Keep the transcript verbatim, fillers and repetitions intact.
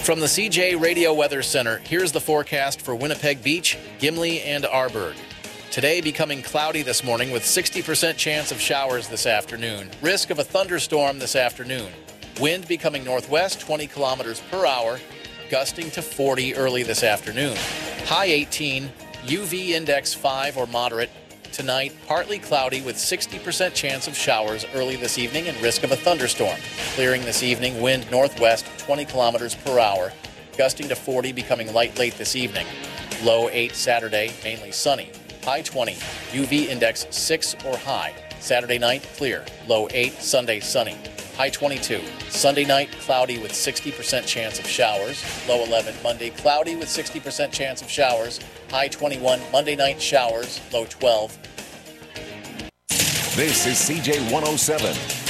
From the C J Radio Weather Center, here's the forecast for Winnipeg Beach, Gimli, and Arborg. Today becoming cloudy this morning with sixty percent chance of showers this afternoon. Risk of a thunderstorm this afternoon. Wind becoming northwest, twenty kilometers per hour, gusting to forty early this afternoon. High eighteen, U V index five or moderate. Tonight, partly cloudy with sixty percent chance of showers early this evening and risk of a thunderstorm. Clearing this evening, wind northwest, twenty kilometers per hour, gusting to forty, becoming light late this evening. Low eight Saturday, mainly sunny. High twenty, U V index six or high. Saturday night, clear. Low eight, Sunday, sunny. High twenty-two. Sunday night, cloudy with sixty percent chance of showers. Low eleven. Monday, cloudy with sixty percent chance of showers. High twenty-one. Monday night, showers. Low twelve. This is C J one oh seven.